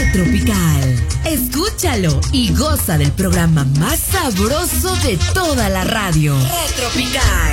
Tropical. Escúchalo y goza del programa más sabroso de toda la radio. Red Tropical.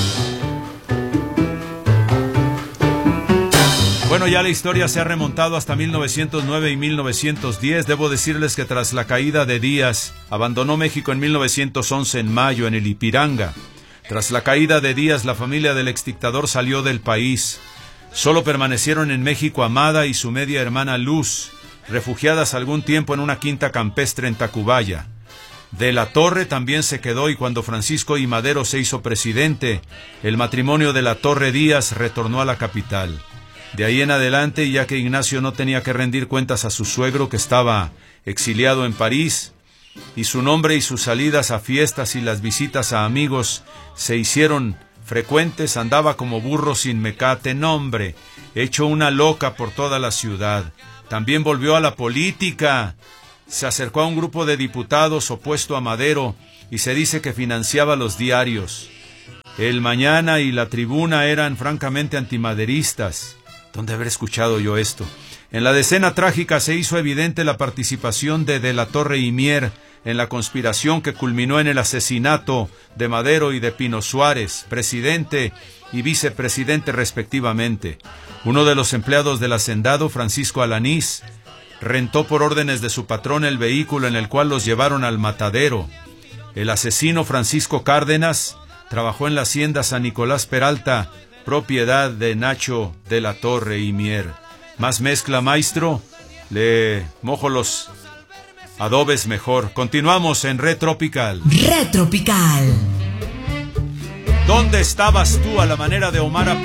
Bueno, ya la historia se ha remontado hasta 1909 y 1910. Debo decirles que tras la caída de Díaz, abandonó México en 1911 en mayo en el Ipiranga. Tras la caída de Díaz, la familia del exdictador salió del país. Solo permanecieron en México Amada y su media hermana Luz, refugiadas algún tiempo en una quinta campestre en Tacubaya. De la Torre también se quedó, y cuando Francisco I. Madero se hizo presidente, el matrimonio de la Torre Díaz retornó a la capital. De ahí en adelante, ya que Ignacio no tenía que rendir cuentas a su suegro, que estaba exiliado en París, y su nombre y sus salidas a fiestas y las visitas a amigos se hicieron frecuentes, andaba como burro sin mecate, nombre, hecho una loca por toda la ciudad. También volvió a la política, se acercó a un grupo de diputados opuesto a Madero y se dice que financiaba los diarios. El Mañana y La Tribuna eran francamente antimaderistas. ¿Dónde habré escuchado yo esto? En la decena trágica se hizo evidente la participación de la Torre y Mier en la conspiración que culminó en el asesinato de Madero y de Pino Suárez, presidente y vicepresidente respectivamente. Uno de los empleados del hacendado, Francisco Alanís, rentó por órdenes de su patrón el vehículo en el cual los llevaron al matadero. El asesino, Francisco Cárdenas, trabajó en la hacienda San Nicolás Peralta, propiedad de Nacho de la Torre y Mier. Más mezcla, maestro, le mojo los adobes mejor. Continuamos en Red Tropical. Red Tropical. ¿Dónde estabas tú a la manera de Omar